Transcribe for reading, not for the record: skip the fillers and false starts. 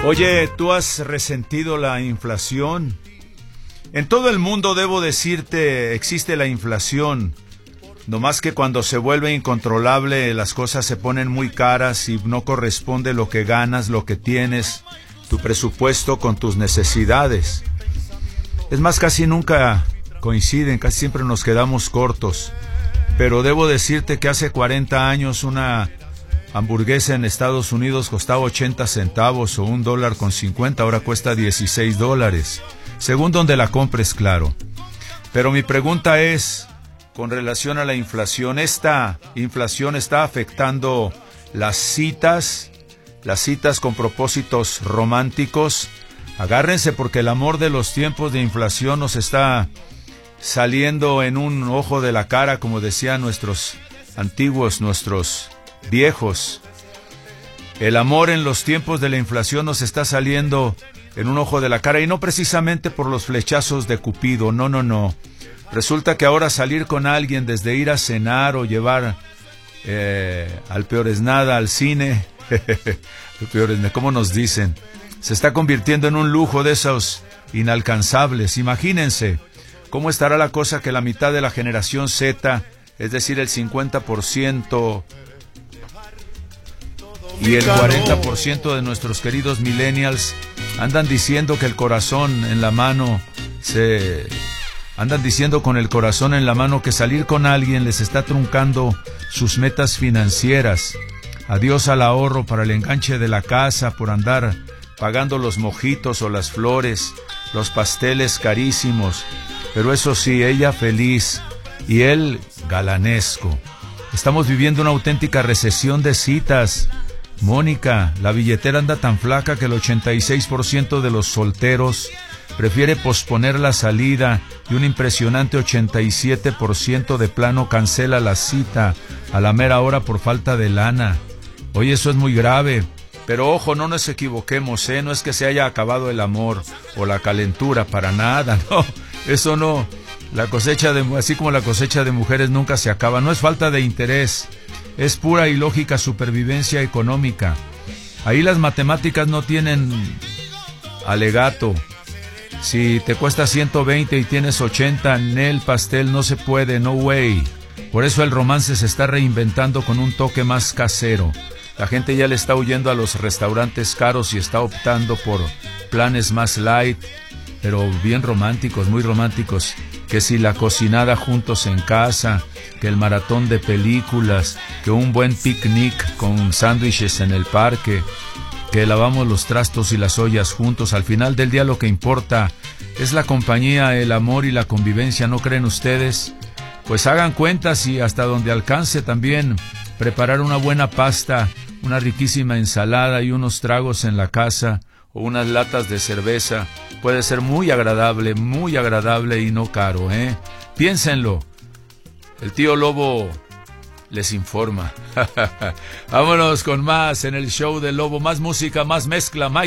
Oye, ¿tú has resentido la inflación? En todo el mundo, debo decirte, existe la inflación. No más que cuando se vuelve incontrolable, las cosas se ponen muy caras y no corresponde lo que ganas, lo que tienes, tu presupuesto con tus necesidades. Es más, casi nunca coinciden, casi siempre nos quedamos cortos. Pero debo decirte que hace 40 años una hamburguesa en Estados Unidos costaba 80 centavos o $1.50, ahora cuesta $16, según donde la compres, claro. Pero mi pregunta es, con relación a la inflación, ¿esta inflación está afectando las citas con propósitos románticos? Agárrense, porque el amor de los tiempos de inflación nos está saliendo en un ojo de la cara, como decían nuestros antiguos, nuestros viejos. El amor en los tiempos de la inflación nos está saliendo en un ojo de la cara, y no precisamente por los flechazos de Cupido, no. Resulta que ahora salir con alguien, desde ir a cenar o llevar al peor es nada al cine, el peor es nada, ¿cómo nos dicen? Se está convirtiendo en un lujo de esos inalcanzables. Imagínense cómo estará la cosa que la mitad de la generación Z, es decir, el 50%, y el 40% de nuestros queridos millennials andan diciendo que el corazón en la mano andan diciendo con el corazón en la mano que salir con alguien les está truncando sus metas financieras. Adiós al ahorro para el enganche de la casa por andar pagando los mojitos o las flores, los pasteles carísimos. Pero eso sí, ella feliz y él galanesco. Estamos viviendo una auténtica recesión de citas. Mónica, la billetera anda tan flaca que el 86% de los solteros prefiere posponer la salida y un impresionante 87% de plano cancela la cita a la mera hora por falta de lana. Oye, eso es muy grave. Pero ojo, no nos equivoquemos, no es que se haya acabado el amor o la calentura, para nada, no, eso no. Así como la cosecha de mujeres nunca se acaba, no es falta de interés, es pura y lógica supervivencia económica. Ahí las matemáticas no tienen alegato. Si te cuesta 120 y tienes 80, en el pastel no se puede, no way. Por eso el romance se está reinventando con un toque más casero. La gente ya le está huyendo a los restaurantes caros y está optando por planes más light, pero bien románticos, muy románticos. Que si la cocinada juntos en casa, que el maratón de películas, que un buen picnic con sándwiches en el parque, que lavamos los trastos y las ollas juntos. Al final del día lo que importa es la compañía, el amor y la convivencia, ¿no creen ustedes? Pues hagan cuentas y hasta donde alcance también preparar una buena pasta, una riquísima ensalada y unos tragos en la casa o unas latas de cerveza puede ser muy agradable y no caro, Piénsenlo. El tío Lobo les informa. Vámonos con más en el show del Lobo. Más música, más mezcla, más